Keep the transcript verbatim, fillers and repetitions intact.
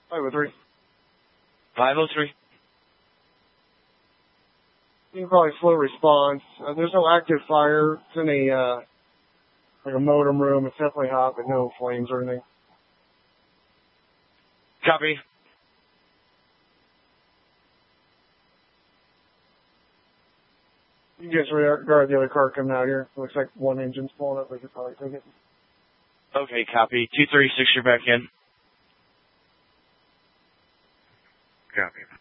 five oh three. five oh three. You can probably slow response. Uh, there's no active fire. It's in a, uh, like a modem room. It's definitely hot, but no flames or anything. Copy. You can just regard the other car coming out here. It looks like one engine's pulling up. We could probably take it. Okay, copy. two thirty-six, you're back in. Copy.